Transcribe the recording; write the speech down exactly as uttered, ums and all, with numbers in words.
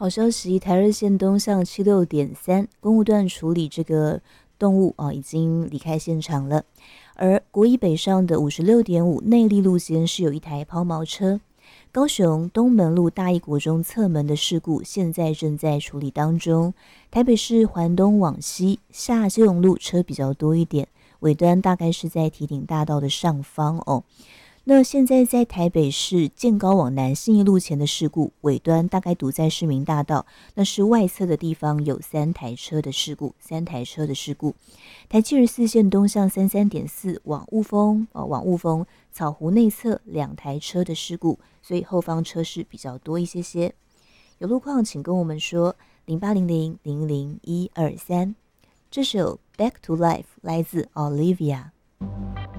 好消息，台二线东向七六点三公务段处理这个动物啊，已经离开现场了。而国一北上的五十六点五内坜路线是有一台抛锚车。高雄东门路大义国中侧门的事故现在正在处理当中。台北市环东往西下基隆路车比较多一点，尾端大概是在堤顶大道的上方哦。那现在在台北市建高往南信义路前的事故，尾端大概堵在市民大道，那是外侧的地方有三台车的事故，三台车的事故。台七十四线东向三三点四往雾峰，呃，往雾峰草湖内侧两台车的事故，所以后方车势比较多一些些。有路况请跟我们说零八零零零零一二三。这首《Back to Life》来自 Olivia。